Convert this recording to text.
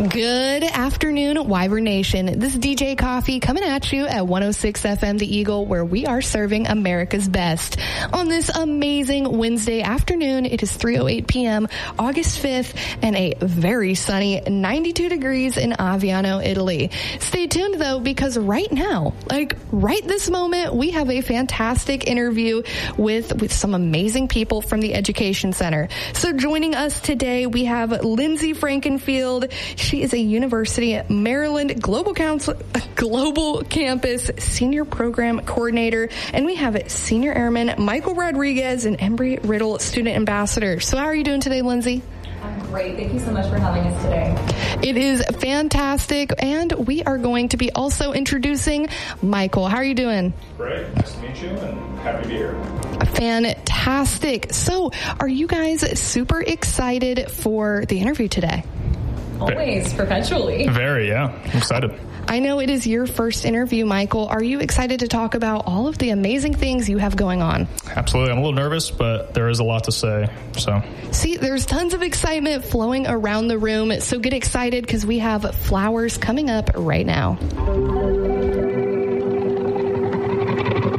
Good afternoon, Wyvern Nation. This is DJ Coffee coming at you at 106 FM The Eagle, where we are serving America's best. On this amazing Wednesday afternoon, it is 3:08 p.m., August 5th, and a very sunny 92 degrees in Aviano, Italy. Stay tuned, though, because right now, like right this moment, we have a fantastic interview with some amazing people from the Education Center. So joining us today, we have Lindsay Frankenfield. She is a University of Maryland Global Campus Senior Program Coordinator, and we have Senior Airman Michael Rodriguez and Embry-Riddle Student Ambassador. So how are you doing today, Lindsay? I'm great. Thank you so much for having us today. It is fantastic, and we are going to be also introducing Michael. How are you doing? Great. Nice to meet you, and happy to be here. Fantastic. So, are you guys super excited for the interview today? Always, perpetually. Very, yeah. I'm excited. I know it is your first interview, Michael. Are you excited to talk about all of the amazing things you have going on? Absolutely. I'm a little nervous, but there is a lot to say. So, see, there's tons of excitement flowing around the room. So get excited because we have flowers coming up right now.